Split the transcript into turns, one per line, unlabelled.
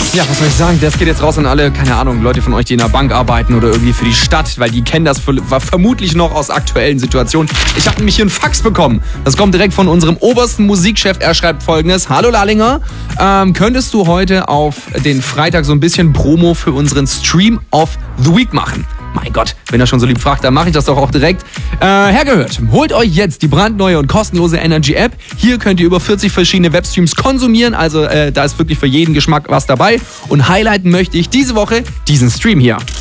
Ja, was soll ich sagen? Das geht jetzt raus an alle, keine Ahnung, Leute von euch, die in der Bank arbeiten oder irgendwie für die Stadt, weil die kennen das vermutlich noch aus aktuellen Situationen. Ich habe nämlich hier einen Fax bekommen. Das kommt direkt von unserem obersten Musikchef. Er schreibt Folgendes. Hallo Lallinger, könntest du heute auf den Freitag so ein bisschen Promo für unseren Stream of the Week machen? Mein Gott, wenn er schon so lieb fragt, dann mache ich das doch auch direkt. Hergehört, holt euch jetzt die brandneue und kostenlose Energy-App. Hier könnt ihr über 40 verschiedene Webstreams konsumieren. Also da ist wirklich für jeden Geschmack was dabei. Und highlighten möchte ich diese Woche diesen Stream hier.